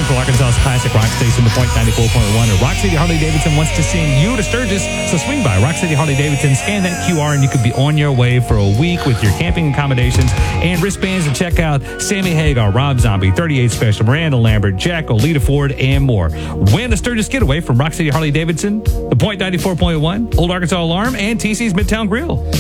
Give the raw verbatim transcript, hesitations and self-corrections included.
Central Arkansas's classic rock station, the Point ninety-four point one. And Rock City Harley-Davidson wants to send you to Sturgis, so swing by Rock City Harley-Davidson, scan that Q R, and you could be on your way for a week with your camping accommodations and wristbands, and check out Sammy Hagar, Rob Zombie, thirty-eight Special, Miranda Lambert, Jack, Olita Ford, and more. Win a Sturgis getaway from Rock City Harley-Davidson, the Point ninety-four point one, Old Arkansas Alarm, and T C's Midtown Grill.